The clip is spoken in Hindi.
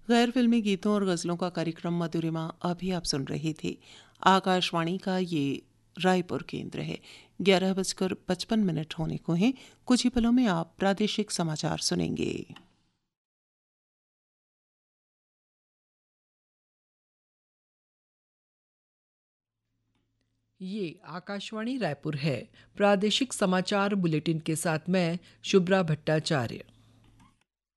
गैर फिल्मी गीतों और गज़लों का कार्यक्रम मधुरिमा अभी आप सुन रही थी। आकाशवाणी का ये रायपुर केंद्र है। 11:55 होने को हैं। कुछ ही पलों में आप प्रादेशिक समाचार सुनेंगे। ये आकाशवाणी रायपुर है। प्रादेशिक समाचार बुलेटिन के साथ मैं शुभ्रा भट्टाचार्य।